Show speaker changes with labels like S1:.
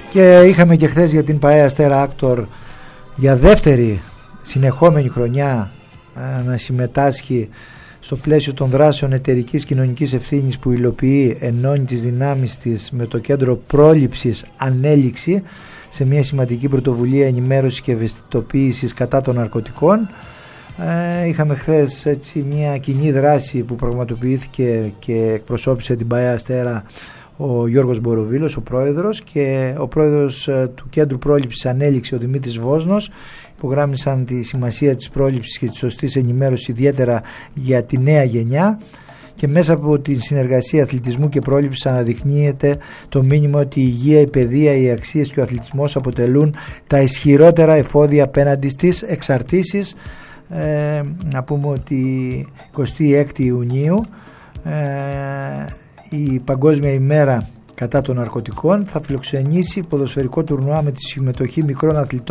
S1: Και είχαμε και χθες για την ΠΑΕ Αστέρα Άκτορ για δεύτερη συνεχόμενη χρονιά να συμμετάσχει στο πλαίσιο των δράσεων εταιρικής κοινωνικής ευθύνης που υλοποιεί, ενώνει τις δυνάμεις της με το Κέντρο Πρόληψης Ανέλυξη σε μια σημαντική πρωτοβουλία ενημέρωσης και ευαισθητοποίησης κατά των ναρκωτικών. Είχαμε χθες έτσι μια κοινή δράση που πραγματοποιήθηκε και εκπροσώπησε την ΠΑΕ Αστέρα ο Γιώργος Μποροβίλος, ο πρόεδρος, και ο πρόεδρος του Κέντρου Πρόληψης Ανέλυξη, ο Δημήτρης Βόσνος. Υπογράμμισαν τη σημασία της πρόληψης και της σωστής ενημέρωσης, ιδιαίτερα για τη νέα γενιά, και μέσα από τη συνεργασία αθλητισμού και πρόληψης αναδεικνύεται το μήνυμα ότι η υγεία, η παιδεία, οι αξίες και ο αθλητισμός αποτελούν τα ισχυρότερα εφόδια απέναντι στις εξαρτήσεις. Να πούμε ότι 26 Ιουνίου, η Παγκόσμια ημέρα κατά των ναρκωτικών, θα φιλοξενήσει ποδοσφαιρικό τουρνουά με τη συμμετοχή μικρών αθλητών